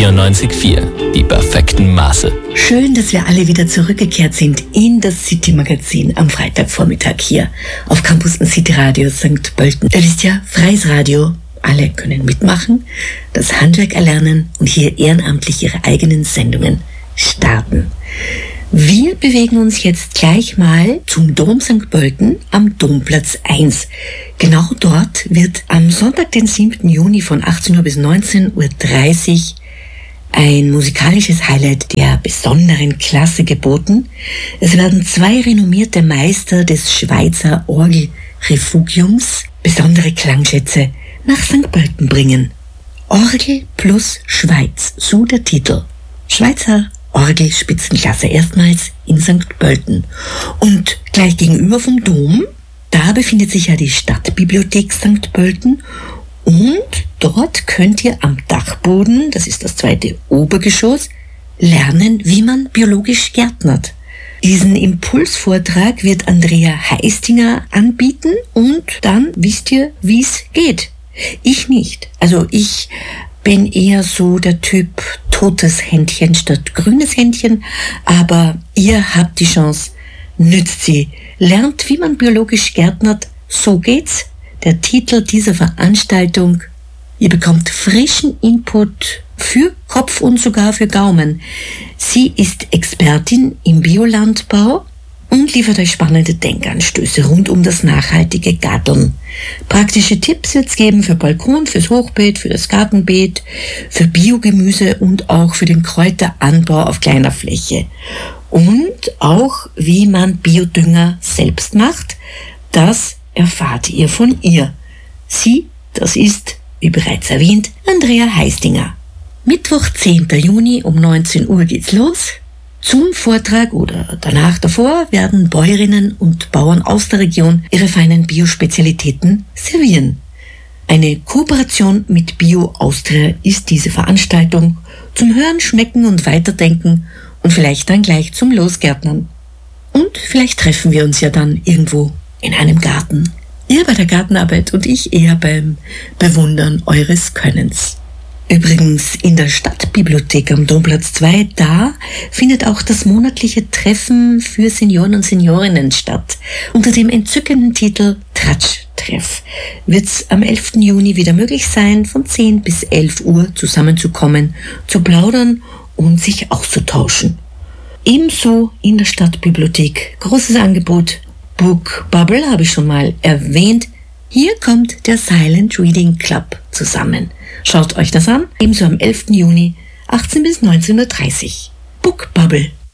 94,4. Die perfekten Maße. Schön, dass wir alle wieder zurückgekehrt sind in das City-Magazin am Freitagvormittag hier auf Campus City Radio St. Pölten. Ihr wisst ja, freies Radio. Alle können mitmachen, das Handwerk erlernen und hier ehrenamtlich ihre eigenen Sendungen starten. Wir bewegen uns jetzt gleich mal zum Dom St. Pölten am Domplatz 1. Genau dort wird am Sonntag, den 7. Juni von 18 Uhr bis 19.30 Uhr ein musikalisches Highlight der besonderen Klasse geboten. Es werden 2 renommierte Meister des Schweizer Orgelrefugiums besondere Klangschätze nach St. Pölten bringen. Orgel plus Schweiz, so der Titel. Schweizer Orgelspitzenklasse, erstmals in St. Pölten. Und gleich gegenüber vom Dom, da befindet sich ja die Stadtbibliothek St. Pölten. Und dort könnt ihr am Dachboden, das ist das 2. Obergeschoss, lernen, wie man biologisch gärtnert. Diesen Impulsvortrag wird Andrea Heistinger anbieten und dann wisst ihr, wie es geht. Ich nicht. Also ich bin eher so der Typ totes Händchen statt grünes Händchen, aber ihr habt die Chance, nützt sie. Lernt, wie man biologisch gärtnert, so geht's. Der Titel dieser Veranstaltung, ihr bekommt frischen Input für Kopf und sogar für Gaumen. Sie ist Expertin im Biolandbau und liefert euch spannende Denkanstöße rund um das nachhaltige Garteln. Praktische Tipps wird's geben für Balkon, fürs Hochbeet, für das Gartenbeet, für Biogemüse und auch für den Kräuteranbau auf kleiner Fläche. Und auch, wie man Biodünger selbst macht, das erfahrt ihr von ihr. Sie, das ist, wie bereits erwähnt, Andrea Heistinger. Mittwoch, 10. Juni um 19 Uhr geht's los. Zum Vortrag oder danach davor werden Bäuerinnen und Bauern aus der Region ihre feinen Biospezialitäten servieren. Eine Kooperation mit Bio Austria ist diese Veranstaltung zum Hören, Schmecken und Weiterdenken und vielleicht dann gleich zum Losgärtnern. Und vielleicht treffen wir uns ja dann irgendwo in einem Garten. Ihr bei der Gartenarbeit und ich eher beim Bewundern eures Könnens. Übrigens in der Stadtbibliothek am Domplatz 2, da findet auch das monatliche Treffen für Senioren und Seniorinnen statt. Unter dem entzückenden Titel Tratsch-Treff wird's am 11. Juni wieder möglich sein, von 10 bis 11 Uhr zusammenzukommen, zu plaudern und sich auszutauschen. Ebenso in der Stadtbibliothek großes Angebot. Book Bubble habe ich schon mal erwähnt. Hier kommt der Silent Reading Club zusammen. Schaut euch das an, ebenso am 11. Juni, 18 bis 19.30 Uhr. Book Bubble.